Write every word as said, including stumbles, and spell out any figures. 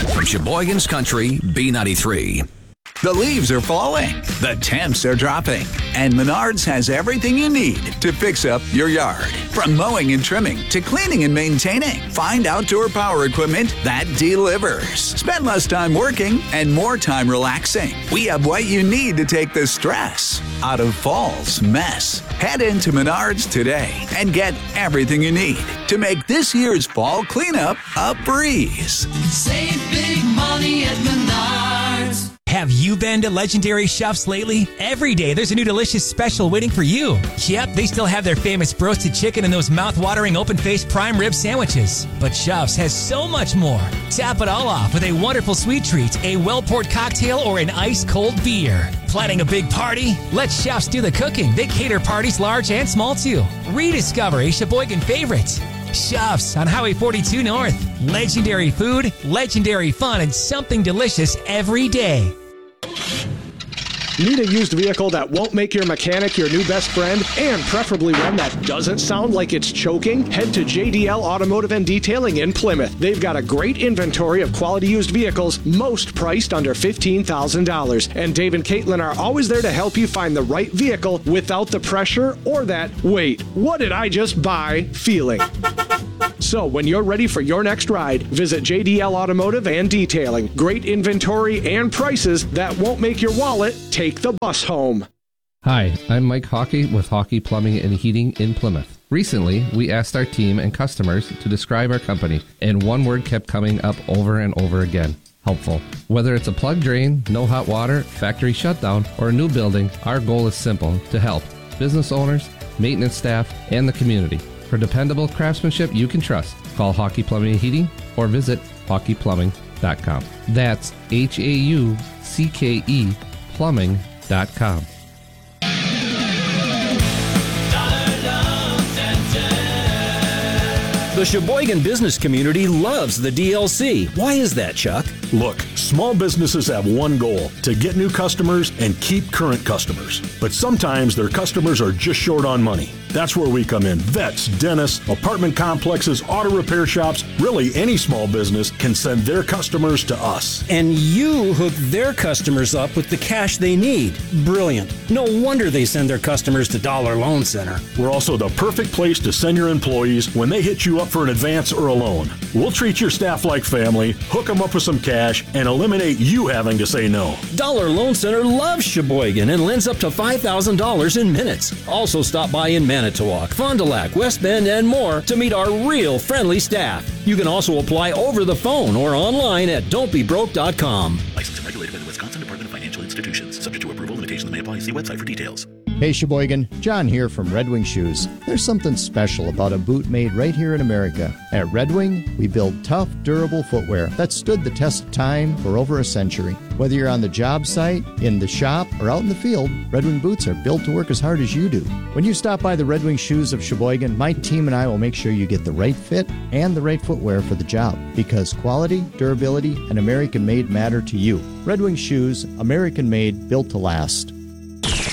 from Sheboygan's Country B ninety-three. The leaves are falling, the temps are dropping, and Menards has everything you need to fix up your yard. From mowing and trimming to cleaning and maintaining, find outdoor power equipment that delivers. Spend less time working and more time relaxing. We have what you need to take the stress out of fall's mess. Head into Menards today and get everything you need to make this year's fall cleanup a breeze. Save big money at Menards. Have you been to Legendary Chefs lately? Every day there's a new delicious special waiting for you. Yep, they still have their famous roasted chicken and those mouth-watering open-faced prime rib sandwiches. But Chefs has so much more. Tap it all off with a wonderful sweet treat, a well-poured cocktail, or an ice-cold beer. Planning a big party? Let Chefs do the cooking. They cater parties large and small too. Rediscover a Sheboygan favorite. Chefs on Highway forty-two North. Legendary food, legendary fun, and something delicious every day. Need a used vehicle that won't make your mechanic your new best friend, and preferably one that doesn't sound like it's choking? Head to J D L Automotive and Detailing in Plymouth. They've got a great inventory of quality used vehicles, most priced under fifteen thousand dollars. And Dave and Caitlin are always there to help you find the right vehicle without the pressure or that, wait, what did I just buy feeling. So when you're ready for your next ride, visit J D L Automotive and Detailing. Great inventory and prices that won't make your wallet take the bus home. Hi, I'm Mike Hockey with Hockey Plumbing and Heating in Plymouth. Recently, we asked our team and customers to describe our company, and one word kept coming up over and over again: helpful. Whether it's a plug drain, no hot water, factory shutdown, or a new building, our goal is simple: to help business owners, maintenance staff, and the community. For dependable craftsmanship you can trust, call Hockey Plumbing and Heating or visit hockey plumbing dot com. That's H A U C K E plumbing dot com. The Sheboygan business community loves the D L C. Why is that, Chuck? Look, small businesses have one goal: to get new customers and keep current customers. But sometimes their customers are just short on money. That's where we come in. Vets, dentists, apartment complexes, auto repair shops, really any small business can send their customers to us. And you hook their customers up with the cash they need. Brilliant. No wonder they send their customers to Dollar Loan Center. We're also the perfect place to send your employees when they hit you up for an advance or a loan. We'll treat your staff like family, hook them up with some cash, and eliminate you having to say no. Dollar Loan Center loves Sheboygan and lends up to five thousand dollars in minutes. Also stop by in Manitowoc, Fond du Lac, West Bend, and more to meet our real friendly staff. You can also apply over the phone or online at don't be broke dot com. Licensed and regulated by the Wisconsin Department of Financial Institutions. Subject to approval, limitations may apply. See website for details. Hey Sheboygan, John here from Red Wing Shoes. There's something special about a boot made right here in America. At Red Wing, we build tough, durable footwear that stood the test of time for over a century. Whether you're on the job site, in the shop, or out in the field, Red Wing boots are built to work as hard as you do. When you stop by the Red Wing Shoes of Sheboygan, my team and I will make sure you get the right fit and the right footwear for the job, because quality, durability, and American-made matter to you. Red Wing Shoes, American-made, built to last.